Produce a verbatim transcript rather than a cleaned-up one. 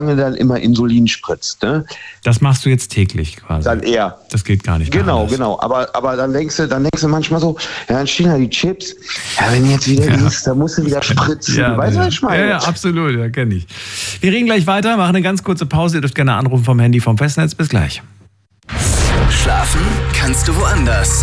dann immer Insulin spritzt. Ne? Das machst du jetzt täglich quasi. Dann eher. Das geht gar nicht. Genau, anders. genau. Aber, aber dann denkst du, dann denkst du manchmal so, ja, dann stehen da die Chips. Ja, wenn jetzt wieder Ja. ist, dann musst du wieder spritzen. Ja, weißt du, ja. was ich meine? Ja, ja, absolut, ja, kenne ich. Wir reden gleich weiter, machen eine ganz kurze Pause. Ihr dürft gerne anrufen vom Handy, vom Festnetz. Bis gleich. Schlafen kannst du woanders.